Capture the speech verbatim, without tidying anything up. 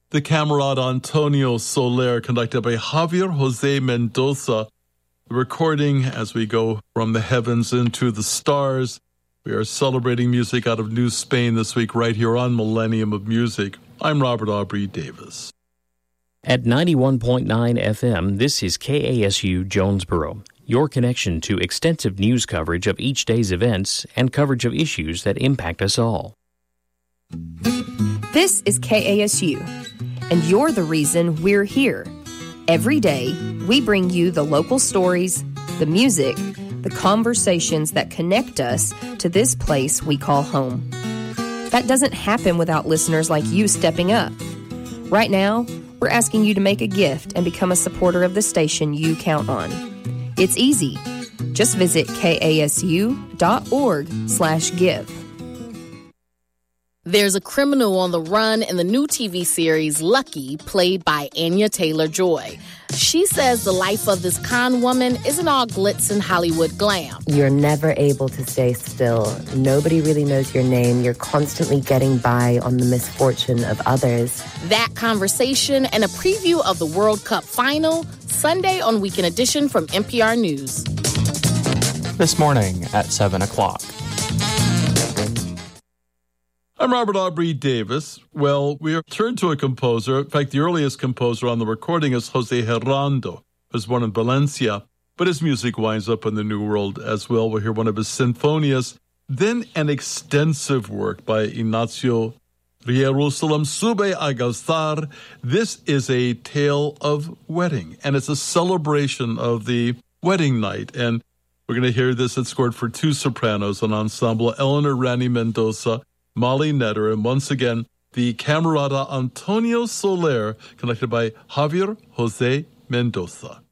The Camarada Antonio Soler, conducted by Javier Jose Mendoza. The recording as we go from the heavens into the stars. We are celebrating music out of New Spain this week right here on Millennium of Music. I'm Robert Aubrey Davis. At ninety-one point nine F M, this is K A S U Jonesboro, your connection to extensive news coverage of each day's events and coverage of issues that impact us all. This is K A S U, and you're the reason we're here. Every day, we bring you the local stories, the music, the conversations that connect us to this place we call home. That doesn't happen without listeners like you stepping up. Right now, we're asking you to make a gift and become a supporter of the station you count on. It's easy. Just visit kasu.org slash give. There's a criminal on the run in the new T V series Lucky, played by Anya Taylor-Joy. She says the life of this con woman isn't all glitz and Hollywood glam. You're never able to stay still. Nobody really knows your name. You're constantly getting by on the misfortune of others. That conversation and a preview of the World Cup final, Sunday on Weekend Edition from N P R News. This morning at seven o'clock. I'm Robert Aubrey Davis. Well, we turn to a composer. In fact, the earliest composer on the recording is Jose Gerando, who was born in Valencia, but his music winds up in the New World as well. We'll hear one of his sinfonias, then an extensive work by Ignacio Jerusalem Sube a Gozar. This is a tale of wedding, and it's a celebration of the wedding night. And we're going to hear this. It's scored for two sopranos, an ensemble, Eleanor Rani Mendoza, Molly Netter, and once again, the Camarada Antonio Soler, conducted by Javier Jose Mendoza.